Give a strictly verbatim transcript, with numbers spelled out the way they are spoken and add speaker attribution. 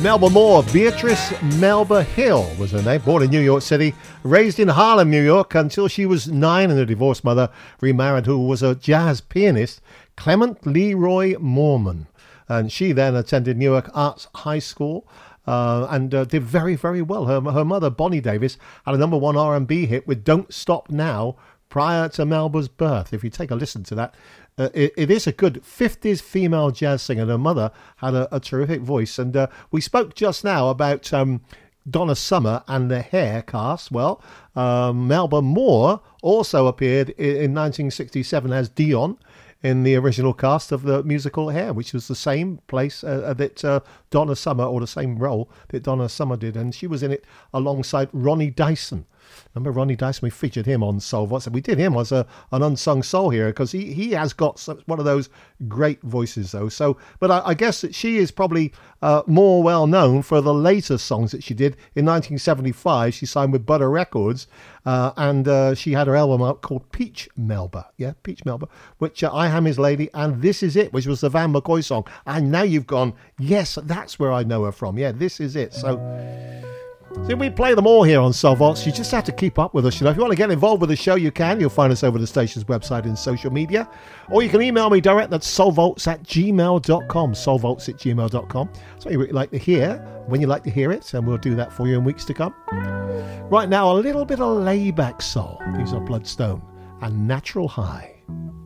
Speaker 1: Melba Moore, Beatrice Melba Hill was her name, born in New York City, raised in Harlem, New York, until she was nine, and her divorced mother remarried, who was a jazz pianist, Clement Leroy Moorman. And she then attended Newark Arts High School uh, and uh, did very, very well. Her, her mother, Bonnie Davis, had a number one R and B hit with Don't Stop Now prior to Melba's birth. If you take a listen to that, Uh, it, it is a good fifties female jazz singer. Her mother had a, a terrific voice. And uh, we spoke just now about um, Donna Summer and the Hair cast. Well, um, Melba Moore also appeared in, in nineteen sixty-seven as Dion in the original cast of the musical Hair, which was the same place uh, that uh, Donna Summer, or the same role that Donna Summer did. And she was in it alongside Ronnie Dyson. Remember Ronnie Dyson? We featured him on Soul Voice, and we did him as a, an unsung soul hero because he, he has got some, one of those great voices, though. So, but I, I guess that she is probably uh, more well known for the later songs that she did. In nineteen seventy-five, she signed with Butter Records, uh, and uh, she had her album out called Peach Melba. Yeah, Peach Melba, which uh, I Am His Lady, and This Is It, which was the Van McCoy song. And now you've gone, yes, that's where I know her from. Yeah, This Is It. So. So we play them all here on Soul Vaults. You just have to keep up with us. You know, if you want to get involved with the show, you can. You'll find us over the station's website and social media. Or you can email me direct at soulvaults at gmail dot com. soulvaults at gmail dot com. So you like to hear when you like to hear it, and we'll do that for you in weeks to come. Right now, a little bit of layback soul. These are Bloodstone and Natural High.